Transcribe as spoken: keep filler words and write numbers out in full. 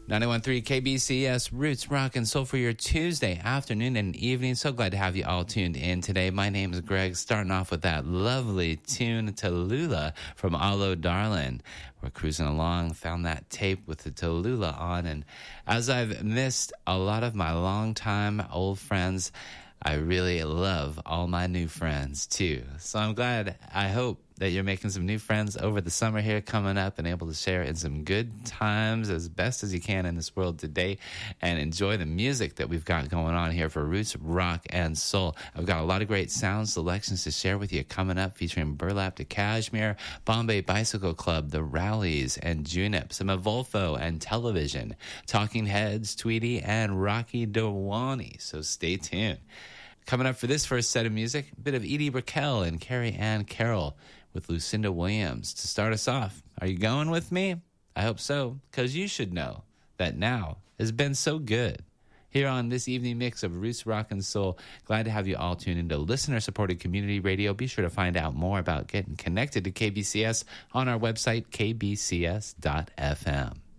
ninety-one point three K B C S Roots Rock and Soul for your Tuesday afternoon and evening. So glad to have you all tuned in today. My name is Greg, starting off with that lovely tune, Tallulah, from Alo Darlin'. We're cruising along, found that tape with the Tallulah on, and as I've missed a lot of my longtime old friends, I really love all my new friends, too. So I'm glad, I hope that you're making some new friends over the summer here coming up and able to share in some good times as best as you can in this world today and enjoy the music that we've got going on here for Roots, Rock, and Soul. I've got a lot of great sound selections to share with you coming up featuring Burlap to Kashmir, Bombay Bicycle Club, The Rowleys, and Junip, some Evolfo and Television, Talking Heads, Tweety, and Rocky Dawani. So stay tuned. Coming up for this first set of music, a bit of Edie Brickell and Carrie Ann Carroll with Lucinda Williams to start us off. Are you going with me? I hope so, because you should know that now has been so good. Here on this evening mix of Roots, Rock, and Soul, glad to have you all tuned into listener-supported community radio. Be sure to find out more about getting connected to K B C S on our website, k b c s dot f m.